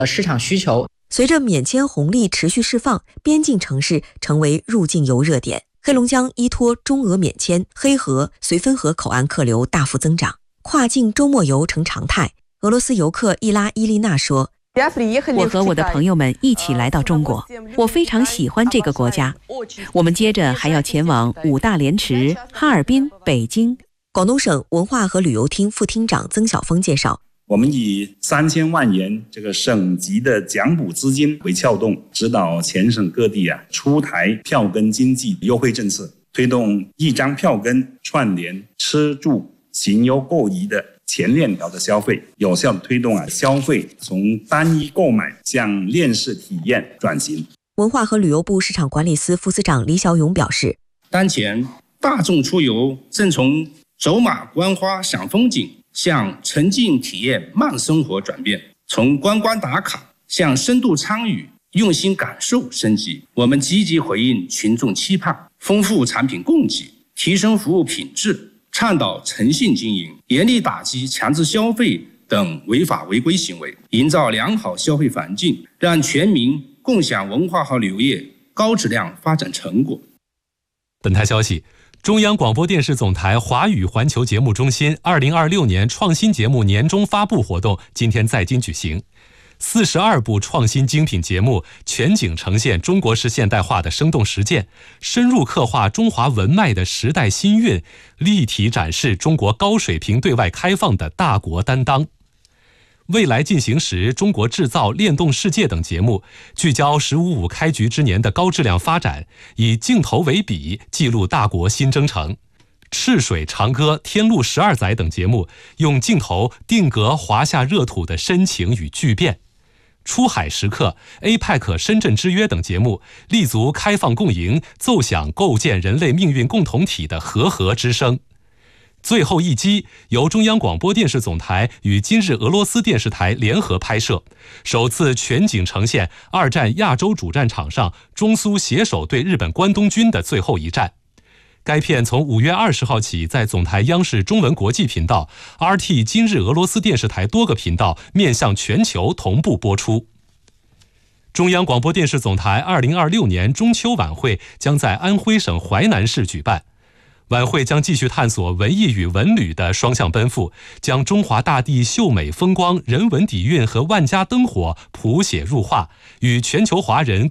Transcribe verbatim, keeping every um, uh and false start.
市场需求。 随着免签红利持续释放，边境城市成为入境游热点。黑龙江依托中俄免签，黑河、绥芬河口岸客流大幅增长，跨境周末游成常态。俄罗斯游客伊拉伊丽娜说：“ 我和我的朋友们一起来到中国，我非常喜欢这个国家。我们接着还要前往五大连池、哈尔滨、北京。” 广东省文化和旅游厅副厅长曾晓峰介绍， 我们以三千万元这个省级的奖补资金为撬动，指导全省各地啊出台票根经济优惠政策，推动一张票根串联吃住行优购移的全链条的消费，有效的推动啊消费从单一购买向链式体验转型。 文化和旅游部市场管理司副司长李小勇表示， 当前大众出游正从走马观花赏风景向沉浸体验慢生活转变，从观光打卡向深度参与用心感受升级。我们积极回应群众期盼，丰富产品供给，提升服务品质，倡导诚信经营，严厉打击强制消费等违法违规行为，营造良好消费环境，让全民共享文化和旅游业高质量发展成果。 本台消息，中央广播电视总台华语环球节目中心二零二六年创新节目年终发布活动今天在京举行。四十二部创新精品节目全景呈现中国式现代化的生动实践，深入刻画中华文脉的时代新韵，立体展示中国高水平对外开放的大国担当。未来进行时、中国制造、链动世界等节目聚焦十五五开局之年的高质量发展，以镜头为笔，记录大国新征程。赤水长歌、天路十二载等节目用镜头定格华夏热土的深情与巨变。出海时刻、A P E C 深圳之约等节目立足开放共赢，奏响构建人类命运共同体的和合之声。最后一击由中央广播电视总台与今日俄罗斯电视台联合拍摄，首次全景呈现二战亚洲主战场上中苏携手对日本关东军的最后一战。该片从五月二十号起在总台央视中文国际频道、R T 今日俄罗斯电视台多个频道面向全球同步播出。中央广播电视总台二零二六年中秋晚会将在安徽省淮南市举办。晚会将继续探索文艺与文旅的双向奔赴，将中华大地秀美风光、人文底蕴和万家灯火谱写入画，与全球华人